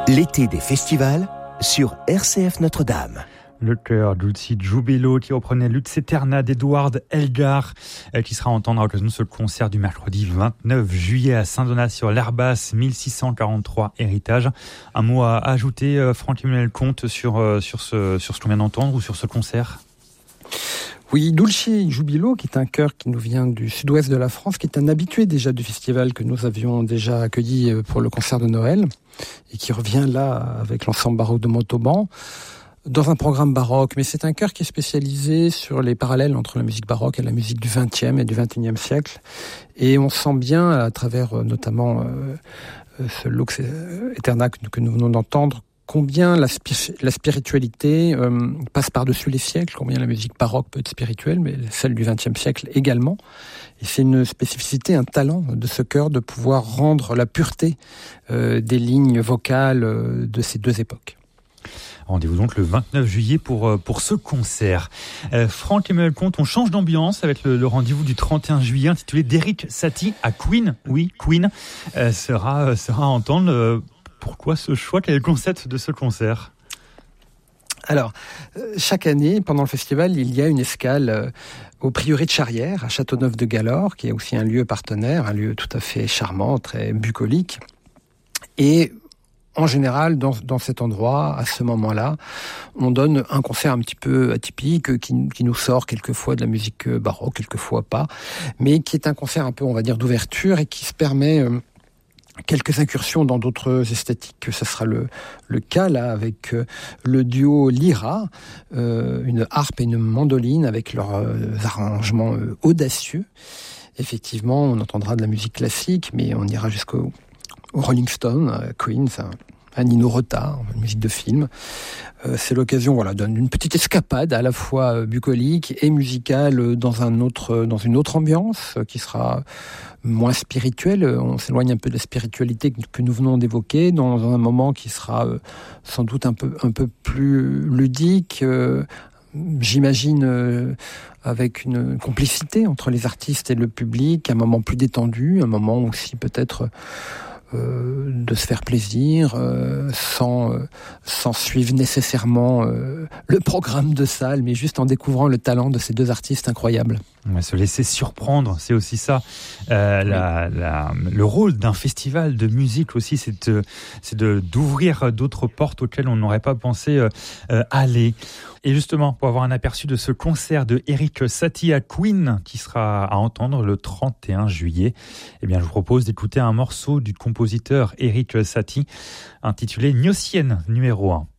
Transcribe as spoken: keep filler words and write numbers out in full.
L'été des festivals sur R C F Notre-Dame. Le chœur Dulci Giubilo qui reprenait Lux Aeterna d'Edward Elgar, qui sera à entendre à l'occasion de ce concert du mercredi vingt-neuf juillet à Saint-Donat-sur-l'Herbasse, mille six cent quarante-trois Héritage. Un mot à ajouter, Franck-Emmanuel Comte, sur, sur, ce, sur ce qu'on vient d'entendre ou sur ce concert ? Oui, Dulci Giubilo, qui est un chœur qui nous vient du sud-ouest de la France, qui est un habitué déjà du festival que nous avions déjà accueilli pour le concert de Noël, et qui revient là avec l'ensemble baroque de Montauban, dans un programme baroque. Mais c'est un chœur qui est spécialisé sur les parallèles entre la musique baroque et la musique du vingtième et du vingt et unième siècle. Et on sent bien, à travers notamment euh, ce Lux Aeterna que nous venons d'entendre, combien la, spi- la spiritualité euh, passe par-dessus les siècles, combien la musique baroque peut être spirituelle, mais celle du vingtième siècle également. Et c'est une spécificité, un talent de ce chœur de pouvoir rendre la pureté euh, des lignes vocales euh, de ces deux époques. Rendez-vous donc le vingt-neuf juillet pour, pour ce concert. Euh, Franck-Emmanuel Comte, on change d'ambiance avec le, le rendez-vous du trente et un juillet intitulé d'Erik Satie à Queen. Oui, Queen euh, sera, sera à entendre. Euh, Pourquoi ce choix ? Quel est le concept de ce concert ? Alors, chaque année, pendant le festival, il y a une escale euh, au prieuré de Charrières, à Châteauneuf-de-Galore, qui est aussi un lieu partenaire, un lieu tout à fait charmant, très bucolique. Et en général, dans, dans cet endroit, à ce moment-là, on donne un concert un petit peu atypique, qui, qui nous sort quelquefois de la musique baroque, quelquefois pas, mais qui est un concert un peu, on va dire, d'ouverture et qui se permet Euh, quelques incursions dans d'autres esthétiques. Ce sera le, le cas là avec euh, le duo Lyra, euh, une harpe et une mandoline avec leurs euh, arrangements euh, audacieux. Effectivement, on entendra de la musique classique, mais on ira jusqu'au au Rolling Stone, euh, Queen, ça, à Nino Rota, une musique de film. Euh, c'est l'occasion, voilà, d'une petite escapade à la fois bucolique et musicale dans un autre, dans une autre ambiance qui sera moins spirituelle. On s'éloigne un peu de la spiritualité que nous venons d'évoquer dans un moment qui sera euh, sans doute un peu, un peu plus ludique. Euh, J'imagine euh, avec une complicité entre les artistes et le public, un moment plus détendu, un moment aussi peut-être Euh, de se faire plaisir euh, sans, euh, sans suivre nécessairement euh, le programme de salle, mais juste en découvrant le talent de ces deux artistes incroyables. Ouais, se laisser surprendre, c'est aussi ça. Euh, oui. la, la, le rôle d'un festival de musique aussi, c'est, de, c'est de, d'ouvrir d'autres portes auxquelles on n'aurait pas pensé euh, euh, aller. Et justement, pour avoir un aperçu de ce concert de Erik Satie à Queen, qui sera à entendre le trente et un juillet, eh bien, je vous propose d'écouter un morceau du compositeur Erik Satie, intitulé Gnossienne numéro un.